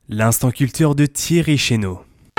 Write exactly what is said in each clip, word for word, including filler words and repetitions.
L'instant culture de Thierry Chénaud.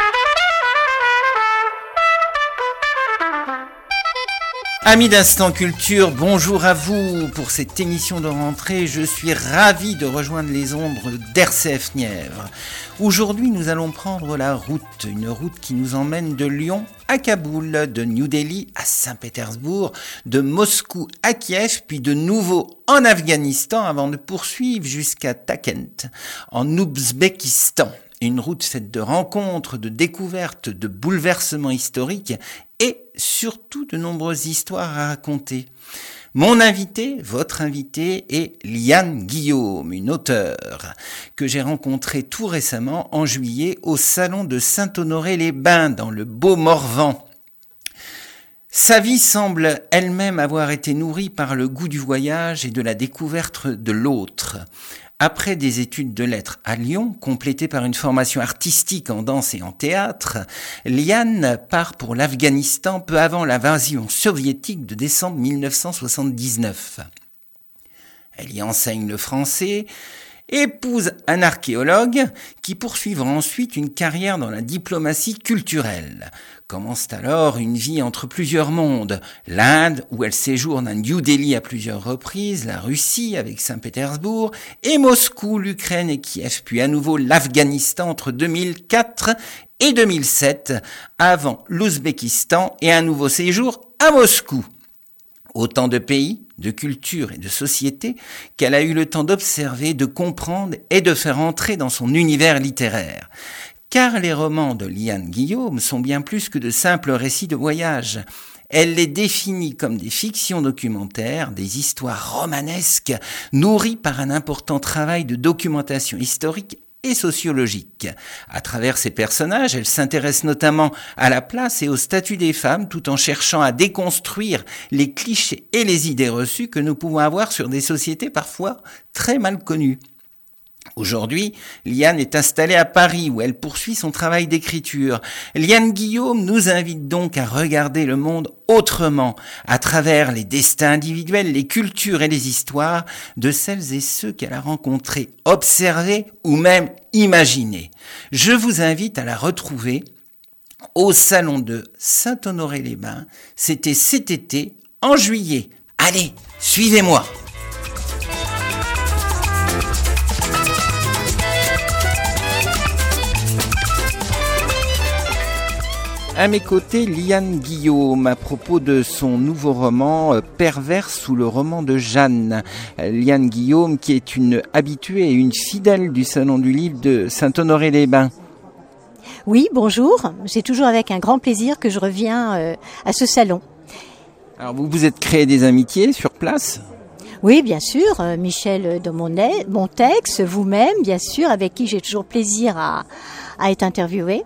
Amis d'Instant Culture, bonjour à vous. Pour cette émission de rentrée, je suis ravi de rejoindre les ombres d'R C F Nièvre. Aujourd'hui, nous allons prendre la route, une route qui nous emmène de Lyon à Kaboul, de New Delhi à Saint-Pétersbourg, de Moscou à Kiev, puis de nouveau en Afghanistan avant de poursuivre jusqu'à Takent, en Ouzbékistan. Une route faite de rencontres, de découvertes, de bouleversements historiques et surtout de nombreuses histoires à raconter. Mon invité, votre invité, est Liane Guillaume, une auteure que j'ai rencontrée tout récemment en juillet au salon de Saint-Honoré-les-Bains dans le beau Morvan. Sa vie semble elle-même avoir été nourrie par le goût du voyage et de la découverte de l'autre. Après des études de lettres à Lyon, complétées par une formation artistique en danse et en théâtre, Liane part pour l'Afghanistan peu avant l'invasion soviétique de décembre mille neuf cent soixante-dix-neuf. Elle y enseigne le français, épouse un archéologue qui poursuivra ensuite une carrière dans la diplomatie culturelle. Commence alors une vie entre plusieurs mondes, l'Inde où elle séjourne à New Delhi à plusieurs reprises, la Russie avec Saint-Pétersbourg et Moscou, l'Ukraine et Kiev, puis à nouveau l'Afghanistan entre deux mille quatre et deux mille sept, avant l'Ouzbékistan et un nouveau séjour à Moscou. Autant de pays, de cultures et de sociétés qu'elle a eu le temps d'observer, de comprendre et de faire entrer dans son univers littéraire. Car les romans de Liane Guillaume sont bien plus que de simples récits de voyage. Elle les définit comme des fictions documentaires, des histoires romanesques, nourries par un important travail de documentation historique et sociologique. À travers ses personnages, elle s'intéresse notamment à la place et au statut des femmes tout en cherchant à déconstruire les clichés et les idées reçues que nous pouvons avoir sur des sociétés parfois très mal connues. Aujourd'hui, Liane est installée à Paris où elle poursuit son travail d'écriture. Liane Guillaume nous invite donc à regarder le monde autrement, à travers les destins individuels, les cultures et les histoires de celles et ceux qu'elle a rencontrés, observés ou même imaginés. Je vous invite à la retrouver au salon de Saint-Honoré-les-Bains. C'était cet été, en juillet. Allez, suivez-moi! À mes côtés, Liane Guillaume, à propos de son nouveau roman euh, Pervers sous le roman de Jeanne. Euh, Liane Guillaume, qui est une habituée et une fidèle du Salon du Livre de Saint-Honoré-les-Bains. Oui, bonjour. C'est toujours avec un grand plaisir que je reviens euh, à ce salon. Alors, vous vous êtes créé des amitiés sur place ? Oui, bien sûr. Euh, Michel de Montex, vous-même, bien sûr, avec qui j'ai toujours plaisir à, à être interviewée.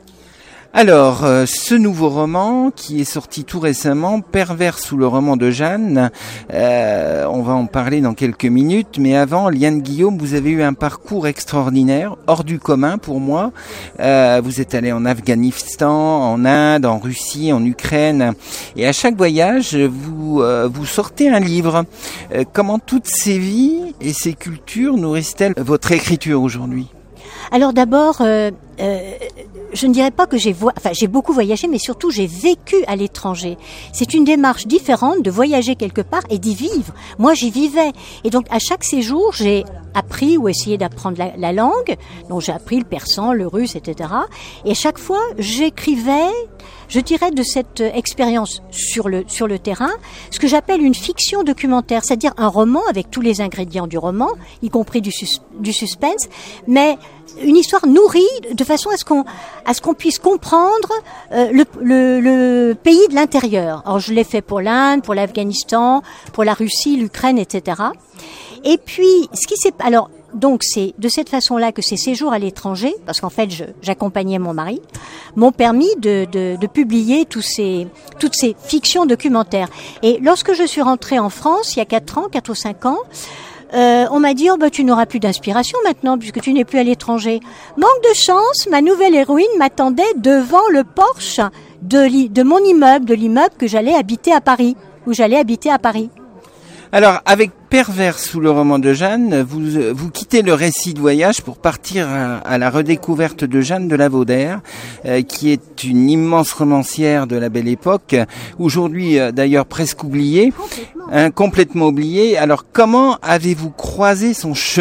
Alors, euh, ce nouveau roman qui est sorti tout récemment, Pervers sous le roman de Jeanne, euh, on va en parler dans quelques minutes, mais avant, Liane Guillaume, vous avez eu un parcours extraordinaire, hors du commun pour moi. Euh, vous êtes allé en Afghanistan, en Inde, en Russie, en Ukraine, et à chaque voyage, vous euh, vous sortez un livre. Euh, comment toutes ces vies et ces cultures nourrissent-elles votre écriture aujourd'hui ? Alors d'abord, euh, euh, je ne dirais pas que j'ai vo- enfin j'ai beaucoup voyagé, mais surtout j'ai vécu à l'étranger. C'est une démarche différente de voyager quelque part et d'y vivre. Moi, j'y vivais, et donc à chaque séjour, j'ai appris ou essayé d'apprendre la, la langue. Donc j'ai appris le persan, le russe, et cetera. Et à chaque fois, j'écrivais, je dirais, de cette expérience sur le sur le terrain, ce que j'appelle une fiction documentaire, c'est-à-dire un roman avec tous les ingrédients du roman, y compris du, sus- du suspense, mais une histoire nourrie de façon à ce qu'on à ce qu'on puisse comprendre euh, le, le, le pays de l'intérieur. Alors je l'ai fait pour l'Inde, pour l'Afghanistan, pour la Russie, l'Ukraine, et cetera. Et puis ce qui s'est alors donc c'est de cette façon-là que ces séjours à l'étranger, parce qu'en fait je, j'accompagnais mon mari, m'ont permis de, de, de publier tous ces, toutes ces fictions documentaires. Et lorsque je suis rentrée en France il y a quatre ans, quatre ou cinq ans. Euh, on m'a dit oh bah tu n'auras plus d'inspiration maintenant puisque tu n'es plus à l'étranger. Manque de chance, ma nouvelle héroïne m'attendait devant le porche de, de mon immeuble, de l'immeuble que j'allais habiter à Paris, où j'allais habiter à Paris. Alors, avec Pervers sous le roman de Jeanne, vous, vous quittez le récit de voyage pour partir à, à la redécouverte de Jeanne de La Vaudère, euh, qui est une immense romancière de la Belle Époque, aujourd'hui euh, d'ailleurs presque oubliée, complètement. Hein, complètement oubliée. Alors, comment avez-vous croisé son chemin ?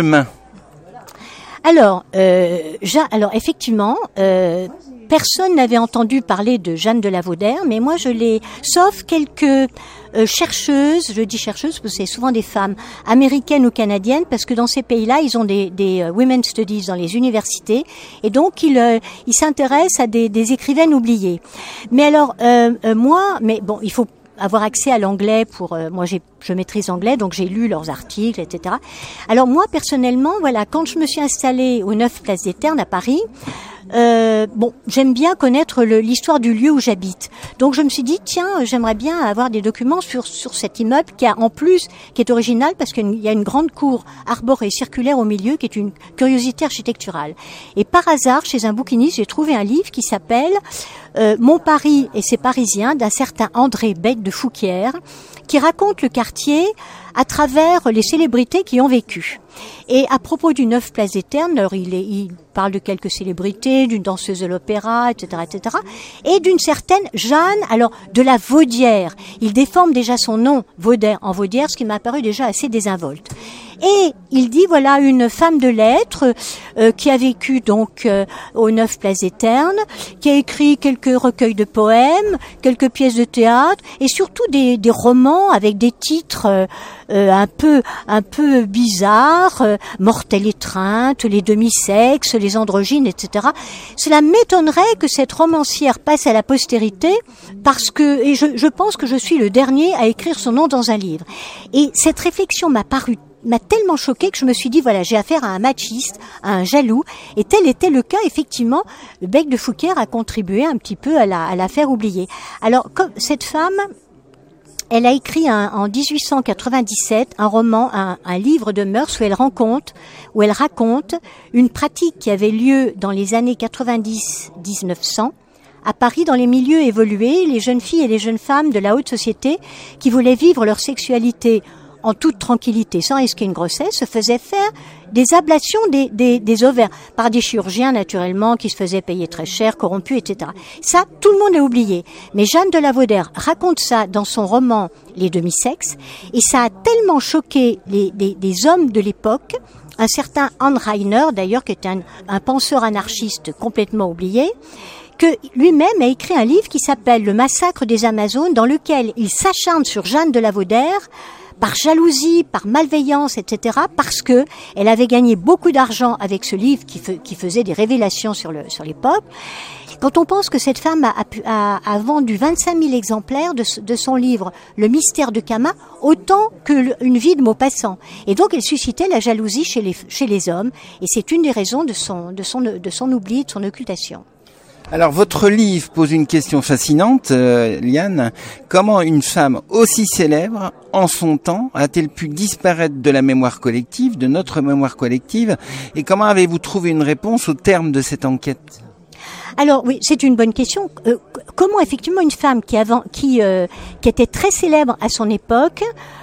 Alors, euh, Jeanne, alors effectivement, euh, personne n'avait entendu parler de Jeanne de La Vaudère, mais moi je l'ai, sauf quelques euh, chercheuses, je dis chercheuses parce que c'est souvent des femmes américaines ou canadiennes, parce que dans ces pays-là, ils ont des, des uh, women's studies dans les universités, et donc ils, euh, ils s'intéressent à des, des écrivaines oubliées. Mais alors, euh, euh, moi, mais bon, il faut avoir accès à l'anglais pour euh, moi j'ai je maîtrise l'anglais, donc j'ai lu leurs articles, et cetera. Alors moi personnellement, voilà, quand je me suis installée au neuf Place des Ternes à Paris, euh, bon, j'aime bien connaître le, l'histoire du lieu où j'habite. Donc je me suis dit tiens, j'aimerais bien avoir des documents sur sur cet immeuble qui a en plus qui est original parce qu'il y a une grande cour arborée circulaire au milieu qui est une curiosité architecturale. Et par hasard, chez un bouquiniste, j'ai trouvé un livre qui s'appelle euh, Mon Paris et ses Parisiens d'un certain André Bec de Fouquières, qui raconte le quartier à travers les célébrités qui ont vécu. Et à propos du neuf Place des Ternes, alors il, est, il parle de quelques célébrités, d'une danseuse de l'opéra, et cetera, et cetera, et d'une certaine Jeanne, alors de la Vaudière. Il déforme déjà son nom, Vaudère, en Vaudière, ce qui m'a paru déjà assez désinvolte. Et il dit, voilà, une femme de lettres euh, qui a vécu donc euh, au neuf Place des Ternes, qui a écrit quelques recueils de poèmes, quelques pièces de théâtre, et surtout des, des romans avec des titres euh, euh, un peu un peu bizarres, euh, Mortelle étreinte, Les demi-sexes, Les androgynes, et cetera. Cela m'étonnerait que cette romancière passe à la postérité, parce que, et je, je pense que je suis le dernier à écrire son nom dans un livre. Et cette réflexion m'a paru m'a tellement choquée que je me suis dit, voilà, j'ai affaire à un machiste, à un jaloux, et tel était le cas, effectivement, le Bec de Fouquières a contribué un petit peu à la, à la faire oublier. Alors, comme cette femme, elle a écrit un, en dix-huit cent quatre-vingt-dix-sept un roman, un, un livre de mœurs où elle rencontre, où elle raconte une pratique qui avait lieu dans les années quatre-vingt-dix à dix-neuf cents, à Paris, dans les milieux évolués, les jeunes filles et les jeunes femmes de la haute société qui voulaient vivre leur sexualité en toute tranquillité, sans risquer une grossesse, se faisaient faire des ablations des, des, des ovaires par des chirurgiens naturellement qui se faisaient payer très cher, corrompus, et cetera. Ça, tout le monde l'a oublié. Mais Jeanne de La Vaudère raconte ça dans son roman Les demi-sexes, et ça a tellement choqué les, les, les hommes de l'époque, un certain Hans Reiner, d'ailleurs, qui était un, un penseur anarchiste complètement oublié, que lui-même a écrit un livre qui s'appelle Le massacre des Amazones, dans lequel il s'acharne sur Jeanne de La Vaudère, par jalousie, par malveillance, et cetera, parce que elle avait gagné beaucoup d'argent avec ce livre qui, fe, qui faisait des révélations sur, le, sur l'époque. Quand on pense que cette femme a, a, a vendu vingt-cinq mille exemplaires de, de son livre Le mystère de Cama, autant qu'une vie de Maupassant. Et donc elle suscitait la jalousie chez les, chez les hommes, et c'est une des raisons de son, de son, de son oubli, de son occultation. Alors, votre livre pose une question fascinante, euh, Liane. Comment une femme aussi célèbre, en son temps, a-t-elle pu disparaître de la mémoire collective, de notre mémoire collective? Et comment avez-vous trouvé une réponse au terme de cette enquête? Alors oui, c'est une bonne question. Euh, comment effectivement une femme qui, avant, qui, euh, qui était très célèbre à son époque,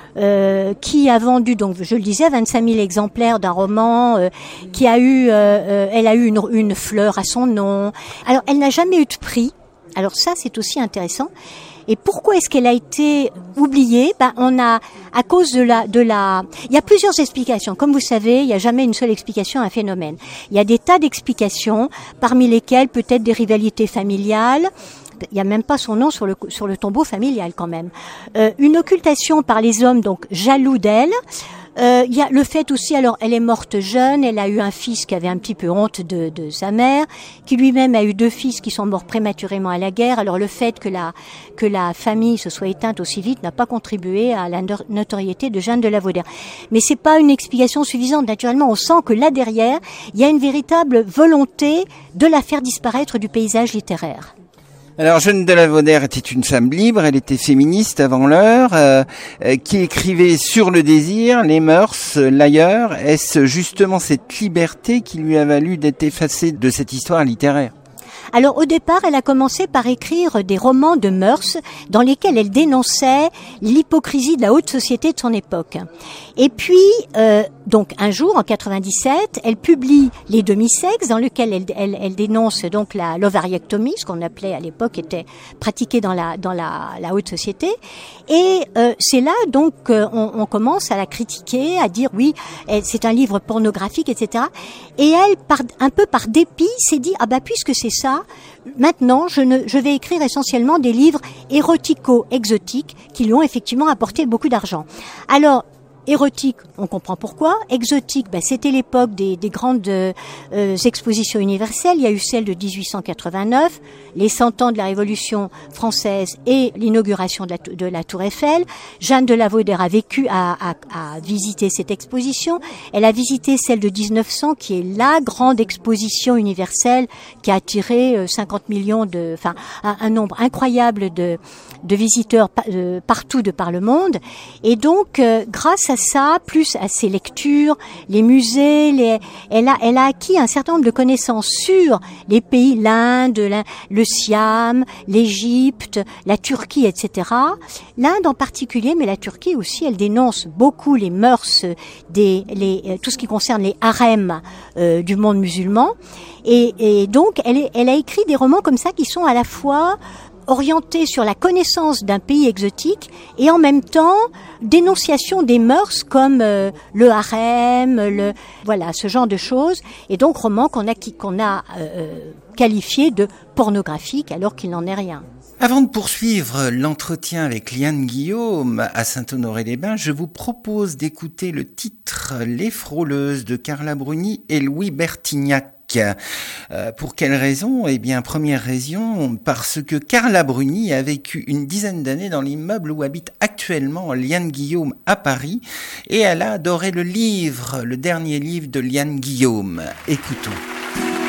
Euh, qui a vendu, donc je le disais, vingt-cinq mille exemplaires d'un roman, euh, qui a eu, euh, euh, elle a eu une, une fleur à son nom. Alors, elle n'a jamais eu de prix. Alors ça, c'est aussi intéressant. Et pourquoi est-ce qu'elle a été oubliée? Ben, on a, à cause de la, de la, il y a plusieurs explications. Comme vous savez, il n'y a jamais une seule explication à un phénomène. Il y a des tas d'explications, parmi lesquelles peut-être des rivalités familiales. Il n'y a même pas son nom sur le, sur le tombeau familial quand même. Euh, une occultation par les hommes, donc jaloux d'elle. Euh, il y a le fait aussi, alors elle est morte jeune, elle a eu un fils qui avait un petit peu honte de, de sa mère, qui lui-même a eu deux fils qui sont morts prématurément à la guerre. Alors le fait que la, que la famille se soit éteinte aussi vite n'a pas contribué à la notoriété de Jeanne de La Vaudère. Mais c'est pas une explication suffisante. Naturellement, on sent que là derrière, il y a une véritable volonté de la faire disparaître du paysage littéraire. Alors, Jeanne de La Vaudère était une femme libre, elle était féministe avant l'heure, euh, euh, qui écrivait sur le désir, les mœurs, l'ailleurs. Est-ce justement cette liberté qui lui a valu d'être effacée de cette histoire littéraire? Alors au départ, elle a commencé par écrire des romans de mœurs dans lesquels elle dénonçait l'hypocrisie de la haute société de son époque. Et puis, euh, donc un jour, en quatre-vingt-dix-sept, elle publie Les demi-sexes, dans lequel elle, elle, elle dénonce donc la l'ovariectomie, ce qu'on appelait à l'époque était pratiqué dans la dans la, la haute société. Et euh, c'est là donc euh, on, on commence à la critiquer, à dire oui, elle, c'est un livre pornographique, et cetera. Et elle, par, un peu par dépit, s'est dit ah bah puisque c'est ça, maintenant je ne je vais écrire essentiellement des livres érotico-exotiques qui lui ont effectivement apporté beaucoup d'argent. Alors érotique, on comprend pourquoi. Exotique, ben, c'était l'époque des, des grandes euh, expositions universelles. Il y a eu celle de dix-huit cent quatre-vingt-neuf, les cent ans de la Révolution française et l'inauguration de la, de la Tour Eiffel. Jeanne de La Vaudère a vécu, a, a, a visité cette exposition. Elle a visité celle de dix-neuf cents, qui est la grande exposition universelle qui a attiré cinquante millions de, enfin, un, un nombre incroyable de, de visiteurs pa, de, partout de par le monde. Et donc, euh, grâce à ça, plus à ses lectures, les musées, les, elle a, elle a acquis un certain nombre de connaissances sur les pays, l'Inde, l'Inde le Siam, l'Égypte, la Turquie, et cetera. L'Inde en particulier, mais la Turquie aussi, elle dénonce beaucoup les mœurs, des, les, tout ce qui concerne les harems euh, du monde musulman. Et, et donc, elle, est, elle a écrit des romans comme ça qui sont à la fois orienté sur la connaissance d'un pays exotique et en même temps dénonciation des mœurs comme euh, le harem, le voilà ce genre de choses, et donc roman qu'on a qu'on a euh, qualifié de pornographique alors qu'il n'en est rien. Avant de poursuivre l'entretien avec Liane Guillaume à Saint-Honoré-les-Bains, je vous propose d'écouter le titre Les Frôleuses de Carla Bruni et Louis Bertignac. Euh, pour quelle raison ? Eh bien, première raison, parce que Carla Bruni a vécu une dizaine d'années dans l'immeuble où habite actuellement Liane Guillaume à Paris, et elle a adoré le livre, le dernier livre de Liane Guillaume. Écoutons.